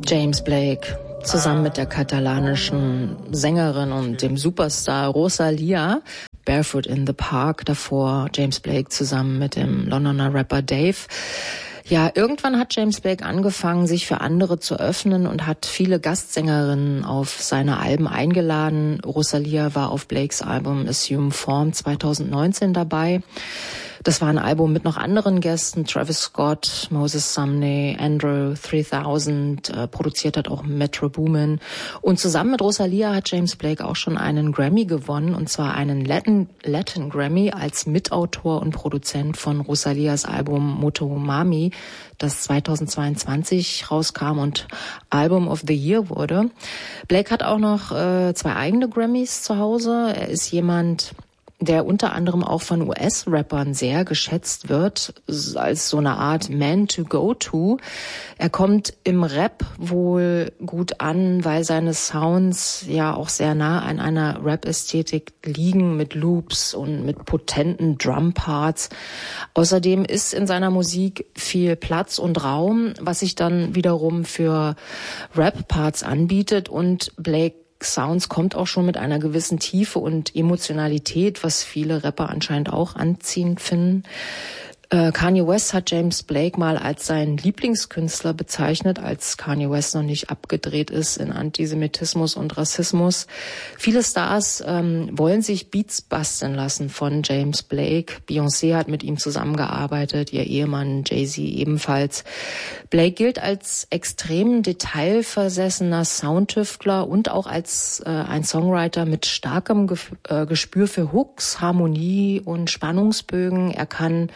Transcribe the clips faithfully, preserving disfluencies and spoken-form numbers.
James Blake zusammen mit der katalanischen Sängerin und dem Superstar Rosalía. Barefoot in the Park, davor James Blake zusammen mit dem Londoner Rapper Dave. Ja, irgendwann hat James Blake angefangen, sich für andere zu öffnen und hat viele Gastsängerinnen auf seine Alben eingeladen. Rosalía war auf Blakes Album Assume Form zweitausendneunzehn dabei. Das war ein Album mit noch anderen Gästen, Travis Scott, Moses Sumney, Andrew dreitausend, äh, produziert hat auch Metro Boomin. Und zusammen mit Rosalía hat James Blake auch schon einen Grammy gewonnen, und zwar einen Latin, Latin Grammy als Mitautor und Produzent von Rosalías Album Motomami, das zweitausendzweiundzwanzig rauskam und Album of the Year wurde. Blake hat auch noch äh, zwei eigene Grammys zu Hause. Er ist jemand, der unter anderem auch von U S-Rappern sehr geschätzt wird, als so eine Art Man to go to. Er kommt im Rap wohl gut an, weil seine Sounds ja auch sehr nah an einer Rap-Ästhetik liegen, mit Loops und mit potenten Drum-Parts. Außerdem ist in seiner Musik viel Platz und Raum, was sich dann wiederum für Rap-Parts anbietet, und Blake Sounds kommt auch schon mit einer gewissen Tiefe und Emotionalität, was viele Rapper anscheinend auch anziehend finden. Äh, Kanye West hat James Blake mal als seinen Lieblingskünstler bezeichnet, als Kanye West noch nicht abgedreht ist in Antisemitismus und Rassismus. Viele Stars ähm, wollen sich Beats basteln lassen von James Blake. Beyoncé hat mit ihm zusammengearbeitet, ihr Ehemann Jay-Z ebenfalls. Blake gilt als extrem detailversessener Soundtüftler und auch als äh, ein Songwriter mit starkem Gef- äh, Gespür für Hooks, Harmonie und Spannungsbögen. Er kann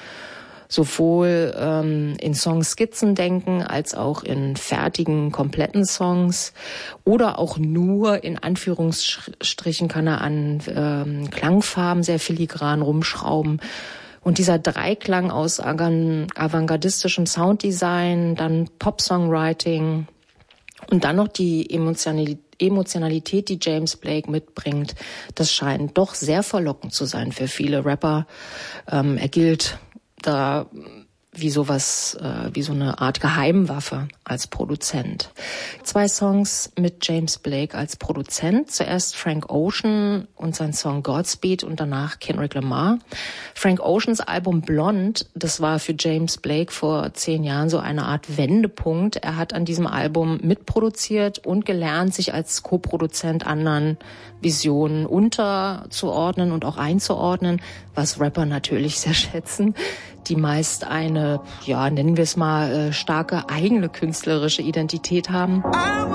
sowohl ähm, in Songskizzen denken, als auch in fertigen, kompletten Songs, oder auch nur in Anführungsstrichen kann er an ähm, Klangfarben sehr filigran rumschrauben. Und dieser Dreiklang aus avantgardistischem Sounddesign, dann Pop-Songwriting und dann noch die Emotionalität, die James Blake mitbringt, das scheint doch sehr verlockend zu sein für viele Rapper. Ähm, er gilt da wie sowas, äh, wie so eine Art Geheimwaffe als Produzent. Zwei Songs mit James Blake als Produzent. Zuerst Frank Ocean und sein Song Godspeed und danach Kendrick Lamar. Frank Oceans Album Blonde, das war für James Blake vor zehn Jahren so eine Art Wendepunkt. Er hat an diesem Album mitproduziert und gelernt, sich als Co-Produzent anderen Visionen unterzuordnen und auch einzuordnen, was Rapper natürlich sehr schätzen, die meist eine, ja, nennen wir es mal, starke eigene künstlerische Identität haben.